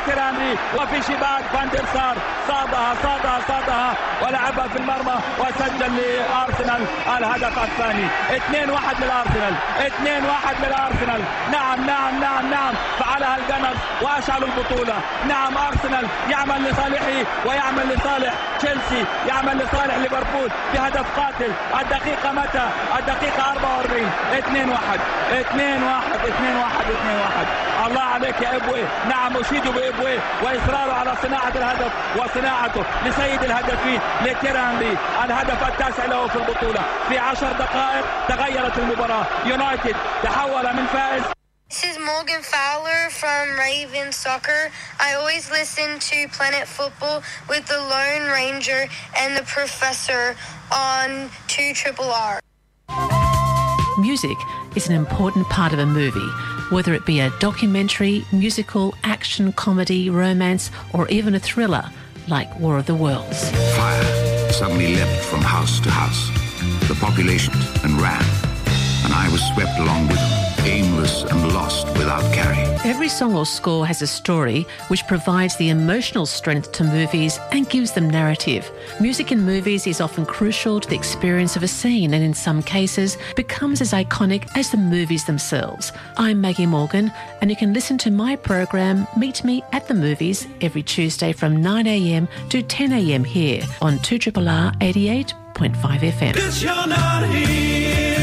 تيراني وفي شباك فان دير سار صادها ولعبها في المرمى وسجل لأرسنال الهدف الثاني. 2-1 للأرسنال. 2-1 للأرسنال. نعم فعلها الجنرز وأشعلوا البطولة. نعم أرسنال يعمل لصالحه ويعمل لصالح تشيلسي، يعمل لصالح ليفربول بهدف قاتل. الدقيقة متى؟ الدقيقة 44. 2-1. الله عليك يا إبوي. نعم أشيد بإبوي وإصراره على صناعة الهدف وصناعته لسيد الهدفين لتيراني. الهدف التاسع له في البطولة. في 10 دقائق تغيرت المباراة. يونايتد تحول من فائز. This is Morgan Fowler from Raven Soccer. I always listen to Planet Football with the Lone Ranger and the Professor on 2RRR. Music is an important part of a movie, whether it be a documentary, musical, action, comedy, romance, or even a thriller like War of the Worlds. Fire suddenly leapt from house to house. The population and ran, and I was swept along with them, aimless and lost without carry. Every song or score has a story which provides the emotional strength to movies and gives them narrative. Music in movies is often crucial to the experience of a scene and in some cases becomes as iconic as the movies themselves. I'm Maggie Morgan and you can listen to my program Meet Me at the Movies every Tuesday from 9am to 10am here on 2RRR 88.5 FM. 'Cause you're not here.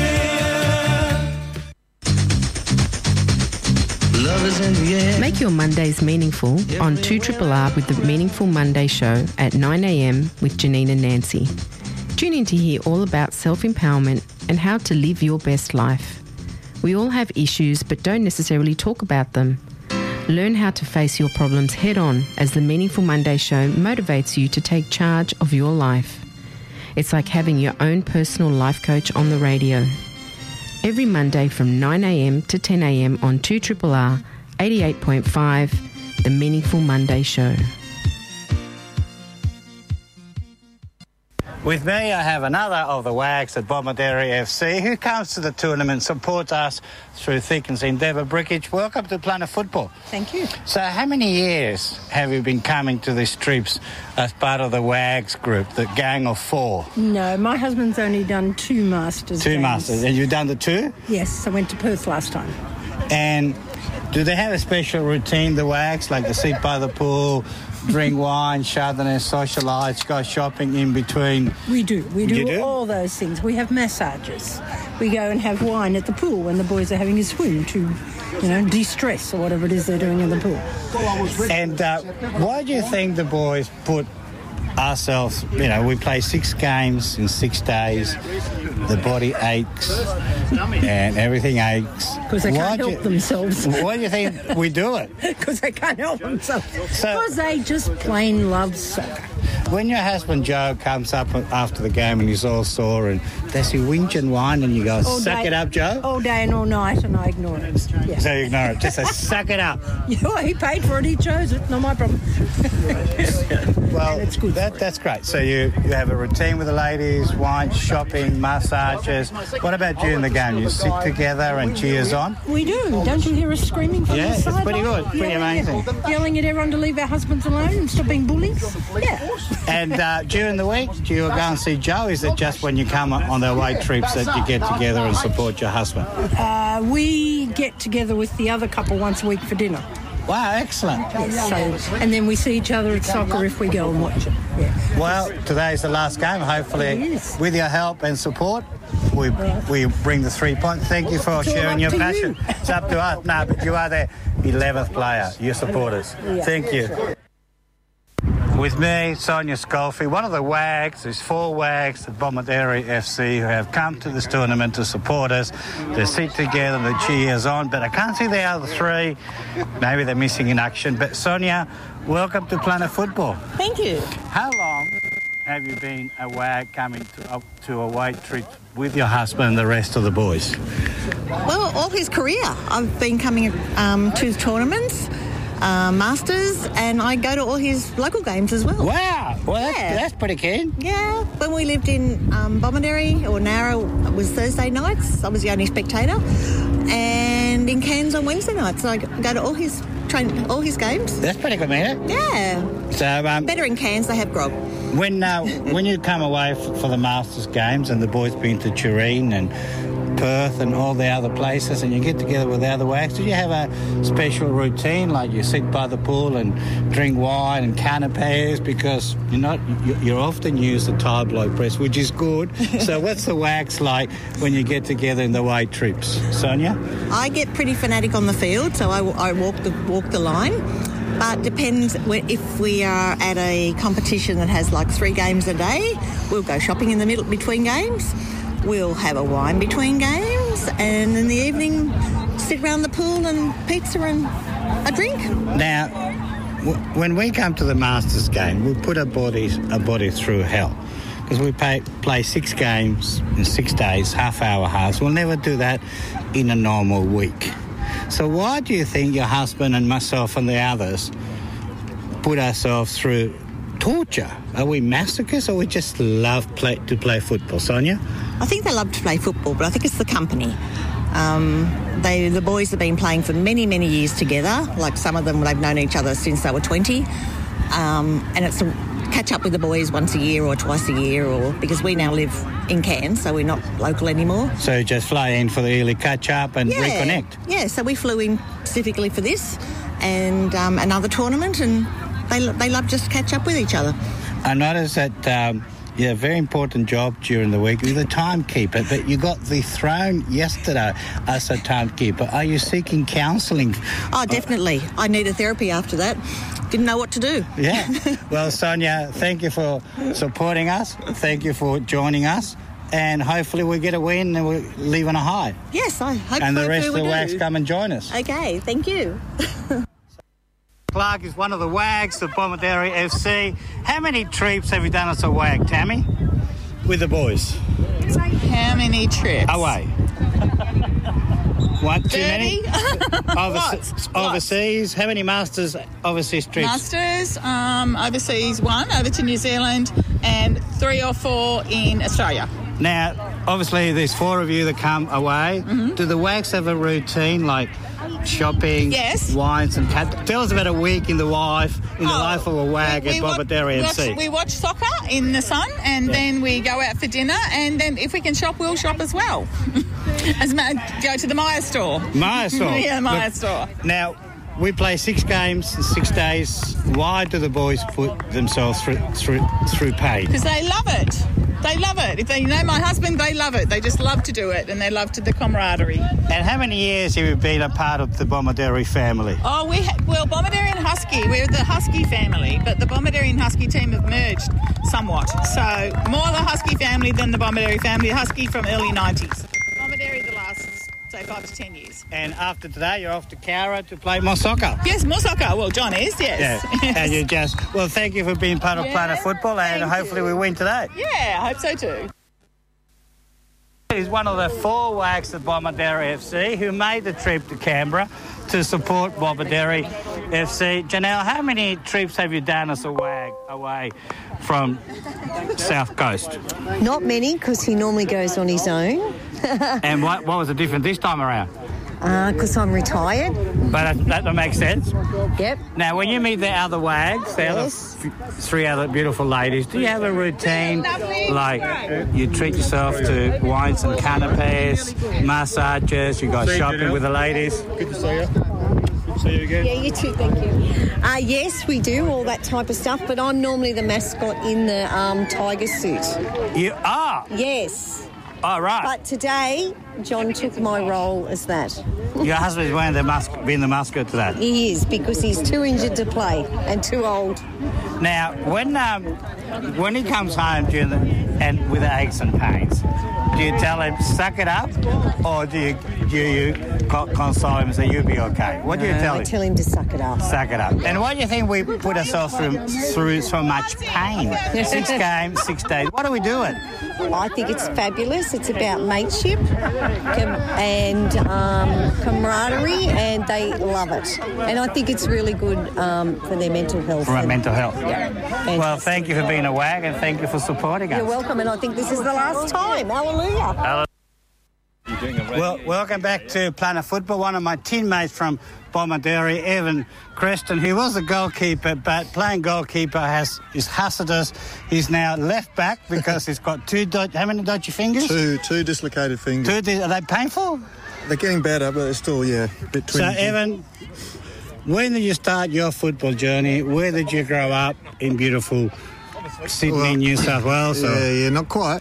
Make your Mondays meaningful on 2RRR with the Meaningful Monday Show at 9am with Janine and Nancy. Tune in to hear all about self-empowerment and how to live your best life. We all have issues but don't necessarily talk about them. Learn how to face your problems head-on as the Meaningful Monday Show motivates you to take charge of your life. It's like having your own personal life coach on the radio. Every Monday from 9am to 10am on 2RRR 88.5, The Meaningful Monday Show. With me, I have another of the WAGs at Bomaderry FC who comes to the tournament, supports us through thick and thin. Deborah Brickage, welcome to Planet Football. Thank you. So how many years have you been coming to these trips as part of the WAGs group, the gang of 4? No, my husband's only done 2 Masters. Two Masters. And you've done the 2? Yes, I went to Perth last time. And do they have a special routine, the WAGs, like to sit by the pool, drink wine, Chardonnay, socialise, go shopping in between? We do. We You do do? all those things. We have massages. We go and have wine at the pool when the boys are having a swim to, de-stress or whatever it is they're doing in the pool. And why do you think the boys put ourselves, we play 6 games in 6 days, the body aches and everything aches. Because they can't help themselves. Why do you think we do it? Because they can't help themselves. So- Because they just plain love soccer. When your husband Joe comes up after the game and he's all sore and does he whinge and whine and you go, All suck day- it up, Joe? All day and all night, and I ignore it. Yeah. So you ignore it. Just say, suck it up. Yeah, he paid for it, he chose it, not my problem. Well, it's good that's great. So you have a routine with the ladies, wine, shopping, massages. What about during the game? You sit together and cheers on? We do. Don't you hear us screaming from Yeah, the it's sideline? pretty good. Pretty amazing. Yelling at everyone to leave our husbands alone and stop being bullies. Yeah. And during the week, do you go and see Joe? Is it just when you come on the away trips that you get together and support your husband? We get together with the other couple once a week for dinner. Wow, excellent. Yes, so, and then we see each other at soccer if we go and watch it. Yeah. Well, today's the last game. Hopefully, with your help and support, we bring the 3 points. Thank you for It's all sharing up your to passion. you. It's up to us. No, but you are the 11th player. You support us. Yeah. Thank you. With me, Sonia Scolfi, one of the WAGs. There's 4 WAGs at Bomaderry FC who have come to this tournament to support us. They sit together, they cheers on, but I can't see the other 3. Maybe they're missing in action. But Sonia, welcome to Planet Football. Thank you. How long have you been a WAG coming to a away trip with your husband and the rest of the boys? Well, all his career. I've been coming to tournaments, Masters, and I go to all his local games as well. Wow. Well, Yeah. that's pretty keen. Yeah. When we lived in Bomaderry or Nara, it was Thursday nights. I was the only spectator. And in Cairns on Wednesday nights. So I go to all his train all his games. That's pretty good, mate. Yeah. So, better in Cairns, they have grog. When you come away for the Masters games and the boys been to Turin and Perth and all the other places and you get together with the other wags, do you have a special routine, like you sit by the pool and drink wine and canapes? Because you're often used the tabloid press, which is good. So what's the wags like when you get together in the away trips, Sonia? I get pretty fanatic on the field, so I walk the line. But depends, if we are at a competition that has like 3 games a day, we'll go shopping in the middle between games. We'll have a wine between games, and in the evening sit around the pool and pizza and a drink. Now, when we come to the Masters game, we'll put our body through hell. Because we play 6 games in 6 days, half-hour halves. We'll never do that in a normal week. So why do you think your husband and myself and the others put ourselves through torture? Are we masochists, or we just love to play football, Sonia? I think they love to play football, but I think it's the company. The boys have been playing for many, many years together. Like some of them, they've known each other since they were 20. And it's to catch up with the boys once a year or twice a year, or because we now live in Cairns, so we're not local anymore. So you just fly in for the yearly catch-up and reconnect? Yeah, so we flew in specifically for this and another tournament, and they love just to catch up with each other. I noticed that you have a very important job during the week. You're the timekeeper, but you got the throne yesterday as a timekeeper. Are you seeking counselling? Oh, definitely. I need a therapy after that. Didn't know what to do. Yeah. Well, Sonia, thank you for supporting us. Thank you for joining us. And hopefully we get a win and we'll leave on a high. Yes, I hope so. And the rest of the wags come and join us. Okay, thank you. Clark is one of the wags of Bomaderry FC. How many trips have you done as a wag, Tammy? With the boys? How many trips? Away. One, too 30? many? Overseas? How many Masters overseas trips? Masters, overseas 1, over to New Zealand, and 3 or 4 in Australia. Now, obviously there's 4 of you that come away. Mm-hmm. Do the wags have a routine, like shopping, yes, wines and tell us about a week in the life of a wag at Bomaderry FC. We watch soccer in the sun, and then we go out for dinner, and then if we can shop, we'll shop as well. Go to the Myer store. Myer store? Yeah, Myer store. Now, we play 6 games in 6 days. Why do the boys put themselves through pain? Because they love it. They love it. If they know my husband, they love it. They just love to do it, and they love the camaraderie. And how many years have you been a part of the Bomaderry family? Oh, Bomaderry and Husky. We're the Husky family, but the Bomaderry and Husky team have merged somewhat. So more the Husky family than the Bomaderry family. Husky from early 90s. Bomaderry the last, say, 5 to 10 years. And after today, you're off to Cowra to play more soccer? Yes, more soccer. Well, John is, yes. Yeah. Yes. And you thank you for being part of Planet Football, and hopefully we win today. Yeah, I hope so too. He's one of the 4 wags at Bomaderry FC who made the trip to Canberra to support Bomaderry FC. Janelle, how many trips have you done as a wag away from South Coast? Not many, because he normally goes on his own. And what was the difference this time around? Because I'm retired. But that makes sense. Yep. Now, when you meet the other wags, the other 3 other beautiful ladies, do you have a routine, like you treat yourself to wines and canapes, massages, you go shopping with the ladies? Good to see you. Good to see you again. Yeah, you too, thank you. Yes, we do, all that type of stuff, but I'm normally the mascot in the tiger suit. You are? Yes. Oh, right. But today, John took my role as that. Your husband is being the mascot today? He is, because he's too injured to play and too old. Now, when he comes home and with aches and pains, do you tell him, suck it up, or do you console him and say, you'll be okay? What do you tell him? I tell him to suck it up. Suck it up. And why do you think we put ourselves through so much pain? 6 games, 6 days. Why do we do it? I think it's fabulous. It's about mateship and camaraderie, and they love it. And I think it's really good for their mental health. For mental health. Yeah. Well, thank you for being a wag, and thank you for supporting us. You're welcome, and I think this is the last time. Hallelujah. Well, welcome back to Planet Football. One of my teammates from Bomaderry, Evan Creston. He was a goalkeeper, but playing goalkeeper is hazardous. He's now left back because he's got how many dodgy fingers? Two dislocated fingers. Are they painful? They're getting better, but they're still, a bit twingy. So, Evan, when did you start your football journey? Where did you grow up? In beautiful Sydney, New South Wales? Yeah, not quite.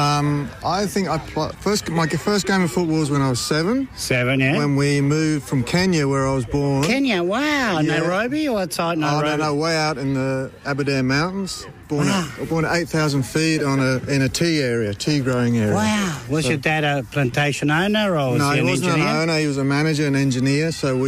I think my first game of football was when I was 7. 7, yeah. When we moved from Kenya, where I was born. Kenya, wow. Yeah. Nairobi or outside Nairobi? No, way out in the Aberdeen Mountains. Born at 8,000 feet in a tea growing area. Wow. Was your dad a plantation owner or was he an engineer? No, he wasn't an owner. He was a manager and engineer. So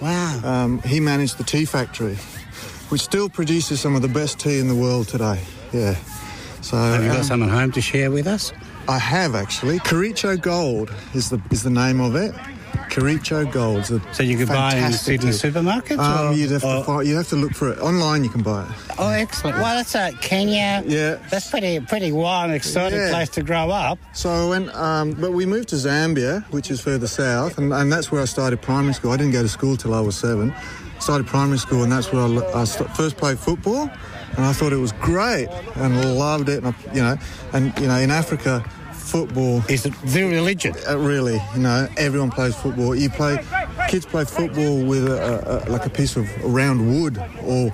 he managed the tea factory, which still produces some of the best tea in the world today. Yeah. So have you got some at home to share with us? I have, actually. Kericho Gold is the name of it. Kericho Gold. So you can buy it in Sydney supermarkets? You'd have to look for it. Online you can buy it. Oh, excellent. Well, that's Kenya. Yeah. That's pretty wild and exciting place to grow up. So but we moved to Zambia, which is further south, and that's where I started primary school. I didn't go to school till I was 7. Started primary school, and that's where I first played football. And I thought it was great and loved it. And in Africa, football is the religion. Really, everyone plays football. Kids play football with a piece of round wood or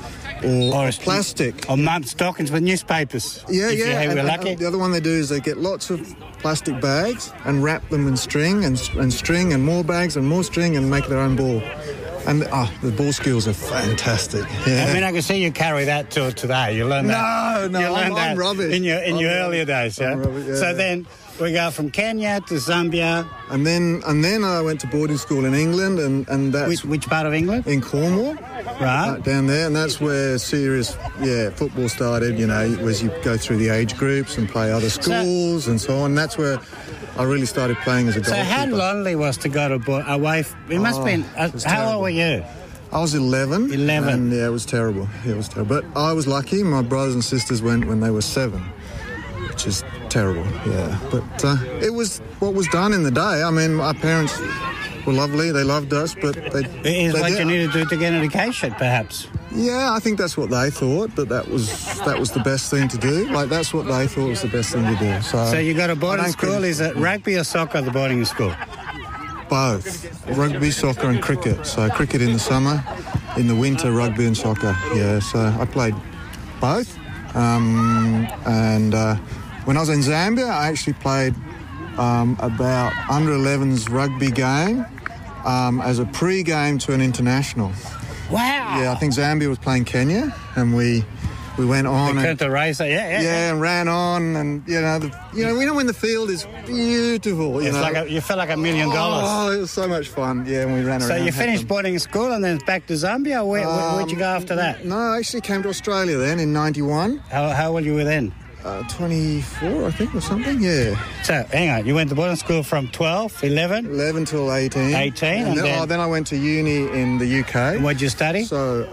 plastic. Or mud stockings with newspapers. Yeah. And the other one they do is they get lots of plastic bags and wrap them in string and more bags and more string and make their own ball. And the ball skills are fantastic. Yeah. I mean, I can see you carry that till today. You learned that. No, I'm rubbish. In your earlier days, yeah? Rubbish, yeah. So then we go from Kenya to Zambia. And then I went to boarding school in England, and that's... Which part of England? In Cornwall. Right. Down there, and that's where serious, football started, as you go through the age groups and play other schools and so on. That's where I really started playing as a goalkeeper. So how lonely was to go away? It must have been... how old were you? I was 11. 11. And, it was terrible. But I was lucky. My brothers and sisters went when they were 7, which is terrible, yeah. But it was what was done in the day. I mean, our parents were lovely. They loved us, but It is what you need to do to get an education, perhaps. Yeah, I think that's what they thought, that was the best thing to do. Like, that's what they thought was the best thing to do. So you go to boarding school. Is it rugby or soccer at the boarding school? Both. Rugby, soccer and cricket. So cricket in the summer, in the winter, rugby and soccer. Yeah, so I played both. When I was in Zambia, I actually played about under-11s rugby game as a pre-game to an international. Wow! Yeah, I think Zambia was playing Kenya, and we went on and ran on, and when the field is beautiful, you felt like $1 million. Oh, it was so much fun. Yeah, and we ran around. So you finished boarding school and then back to Zambia. Where'd you go after that? No, I actually came to Australia then in '91. How old you were then? 24, I think, or something. Yeah. So hang on, you went to boarding school from 12, 11? 11 till 18. 18, and then I went to uni in the UK. What'd you study? So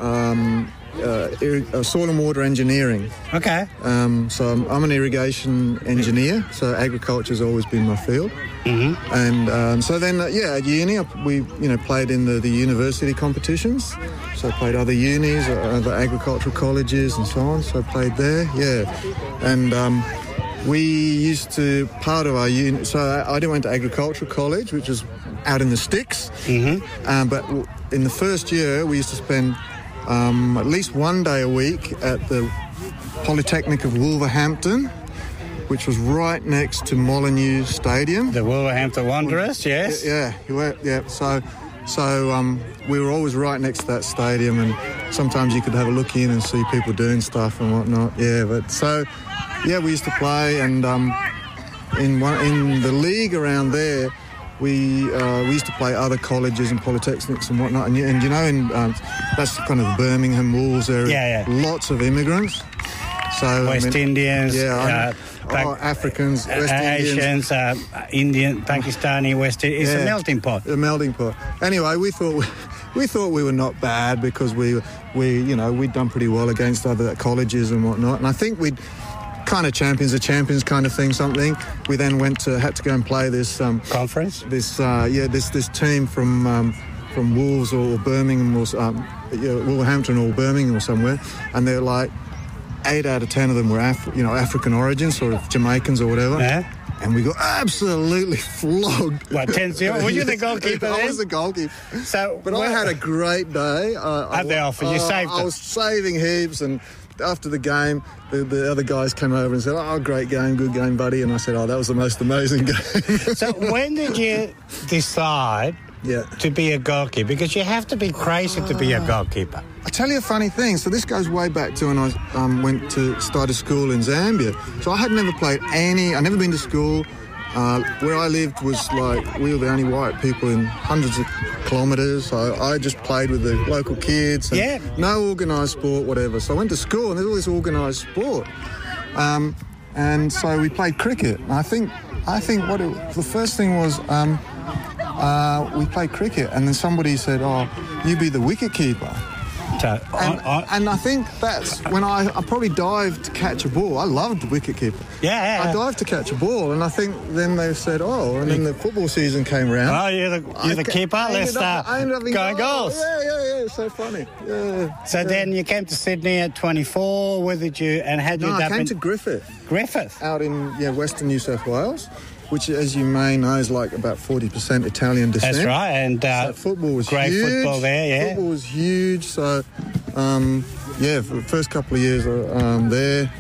soil and water engineering. Okay. So I'm an irrigation engineer, so agriculture's always been my field. Mm-hmm. And so then, at uni, we played in the university competitions. So I played other unis, other agricultural colleges and so on. So I played there, And we used to, part of our uni, so I went to agricultural college, which is out in the sticks. Mm-hmm. But in the first year, we used to spend at least one day a week at the Polytechnic of Wolverhampton, which was right next to Molineux Stadium. The Wolverhampton Wanderers, yes. Yeah. So we were always right next to that stadium, and sometimes you could have a look in and see people doing stuff and whatnot. Yeah, we used to play, and in the league around there, we used to play other colleges and polytechnics and whatnot, and that's kind of the Birmingham Wolves area. Yeah. Lots of immigrants. So West Indians, Africans, West Asians, Indian, Pakistani, West Indians. It's a melting pot. A melting pot. Anyway, we thought we were not bad because we'd done pretty well against other colleges and whatnot, and I think we'd kind of champions of champions kind of thing, something. We then had to go and play this conference. This team from from Wolves or Birmingham or Wolverhampton or Birmingham or somewhere, and they're like 8 out of 10 of them were African origin, sort of Jamaicans or whatever. Yeah. And we got absolutely flogged. What, 10-0? Were you the goalkeeper then? I was the goalkeeper. But I had a great day. At the office, you saved I was saving heaps, and after the game, the other guys came over and said, "Oh, great game, good game, buddy." And I said, "Oh, that was the most amazing game." So when did you decide to be a goalkeeper? Because you have to be crazy to be a goalkeeper. I'll tell you a funny thing. So this goes way back to when I started school in Zambia. So I had never played I'd never been to school. Where I lived was like, we were the only white people in hundreds of kilometres. So I just played with the local kids. And no organised sport, whatever. So I went to school and there's all this organised sport. And so we played cricket. And I think the first thing was we played cricket, and then somebody said, "Oh, you be the wicket keeper." And I think that's when I probably dived to catch a ball. I loved wicketkeeper. Yeah. I dived to catch a ball, and I think then they said, "Oh," and then the football season came around. Oh, you're the keeper. Let's start going goals. Yeah. So funny. Yeah. So then you came to Sydney at 24. Where did you and had you? No, I came to Griffith. Griffith, out in Western New South Wales, which, as you may know, is like about 40% Italian descent. That's right, and so football was great huge. Football there, yeah. Football was huge. So, for the first couple of years there,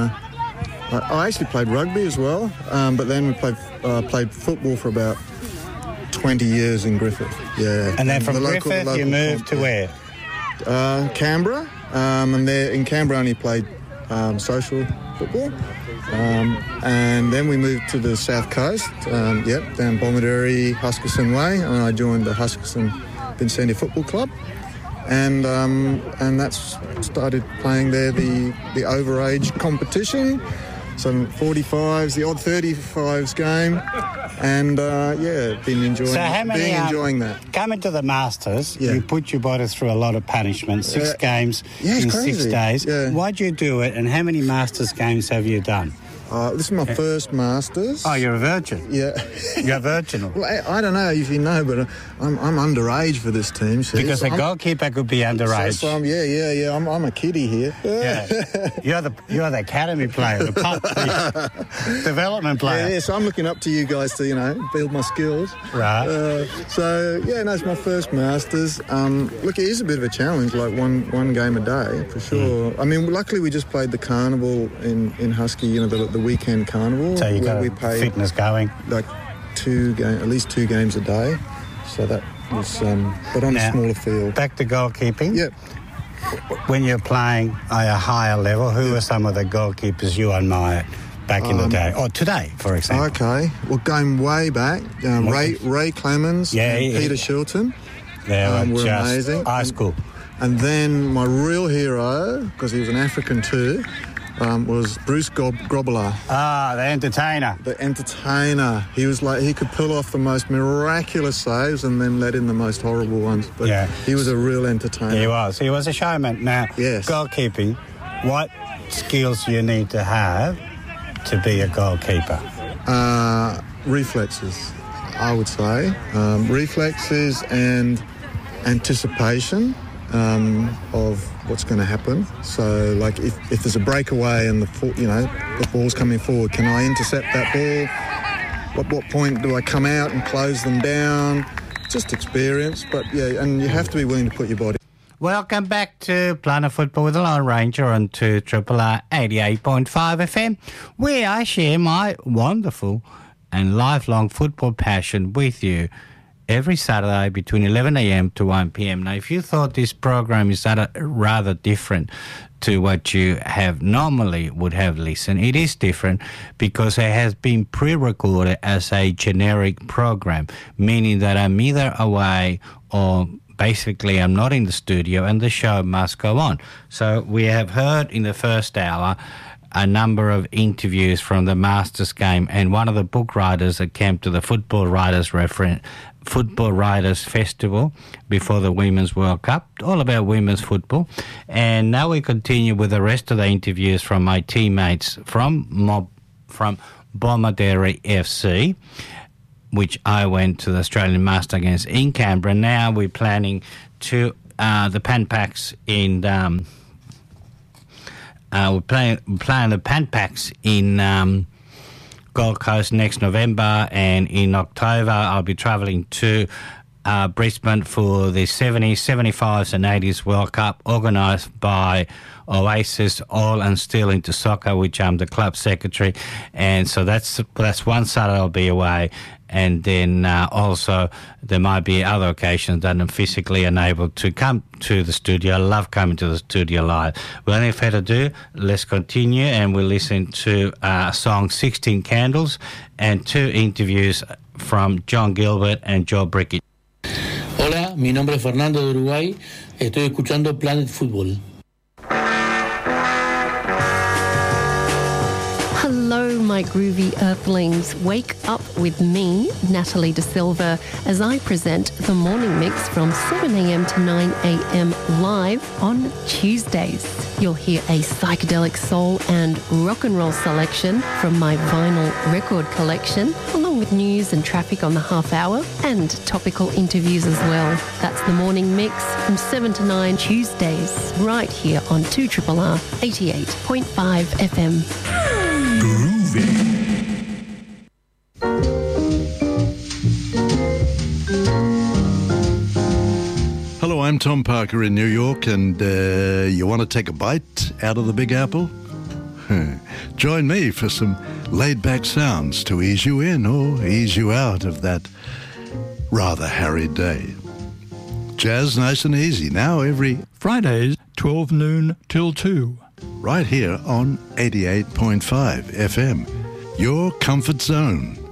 I actually played rugby as well. But then we played football for about 20 years in Griffith. Yeah. And then from Griffith, you moved to where? Canberra. And there in Canberra, I only played social football. And then we moved to the south coast, down Bomaderry, Huskisson Way, and I joined the Huskisson Vincentia Football Club, and that's started playing there the overage competition, some 45s, the odd 35s game, and been enjoying that. Coming to the Masters, you put your body through a lot of punishment, 6 games in crazy. 6 days. Yeah. Why'd you do it, and how many Masters games have you done? This is my first Masters. Oh, you're a virgin. Yeah. You're a virgin. Well, I don't know if you know, but I'm underage for this team. See? Because a goalkeeper could be underage. So I'm a kiddie here. Yeah. You're the academy player, the development player. Yeah, so I'm looking up to you guys to, build my skills. Right. It's my first Masters. Look, it is a bit of a challenge, like one game a day, for sure. I mean, luckily we just played the carnival in Husky, the weekend carnival. So you got fitness going? Like at least 2 games a day. So that was, but on a smaller field. Back to goalkeeping. Yep. When you're playing at a higher level, who are some of the goalkeepers you admired back in the day, or today, for example? Okay, well, going way back, Ray Clemens and Peter Shilton. They were just amazing. High school. And then my real hero, because he was an African too, was Bruce Grobbelaar. The entertainer. The entertainer. He was he could pull off the most miraculous saves and then let in the most horrible ones. But he was a real entertainer. He was. He was a showman. Now, goalkeeping, what skills do you need to have to be a goalkeeper? Reflexes, I would say. Reflexes and anticipation of what's going to happen. So, like, if there's a breakaway and the ball's coming forward, can I intercept that ball? At what point do I come out and close them down? Just experience, but and you have to be willing to put your body. Welcome back to Planet Football with the Lone Ranger on 2RRR 88.5 FM, where I share my wonderful and lifelong football passion with you every Saturday between 11 a.m. to 1 p.m. Now, if you thought this program is rather different to what you have normally would have listened, it is different because it has been pre-recorded as a generic program, meaning that I'm either away or basically I'm not in the studio and the show must go on. So we have heard in the first hour a number of interviews from the Masters game, and one of the book writers that came to the Football Writers Festival before the Women's World Cup, all about women's football. And now we continue with the rest of the interviews from my teammates from Bomaderry FC. which I went to the Australian Master against in Canberra. Now we're planning to the Pan Packs in... we're playing the Pan Packs in Gold Coast next November, and in October I'll be travelling to Brisbane for the 70s, 75s and 80s World Cup, organised by Oasis, All and Still Into Soccer, which I'm the club secretary. And so that's one Saturday I'll be away. And then also there might be other occasions that I'm physically unable to come to the studio. I love coming to the studio live. Without any further ado, let's continue, and we'll listen to song 16 Candles and 2 interviews from John Gilbert and Joe Brickett. Hola, mi nombre es Fernando de Uruguay. Estoy escuchando Planet Football. Hello, my groovy earthlings. Wake up with me, Natalie De Silva, as I present the morning mix from 7 a.m. to 9 a.m. live on Tuesdays. You'll hear a psychedelic soul and rock and roll selection from my vinyl record collection, along with news and traffic on the half hour and topical interviews as well. That's the morning mix from 7 to 9 Tuesdays, right here on 2RRR 88.5 FM. Hello, I'm Tom Parker in New York, and you want to take a bite out of the Big Apple? Join me for some laid-back sounds to ease you in or ease you out of that rather harried day. Jazz nice and easy, now every Fridays, 12 noon till 2. Right here on 88.5 FM, your comfort zone.